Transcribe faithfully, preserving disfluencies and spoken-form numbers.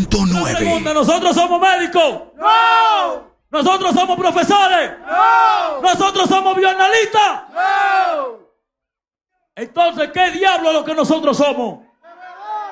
punto nueve. ¿Nosotros somos médicos? ¡No! ¿Nosotros somos profesores? ¡No! ¿Nosotros somos bioanalistas? ¡No! Entonces, ¿qué diablo es lo que nosotros somos?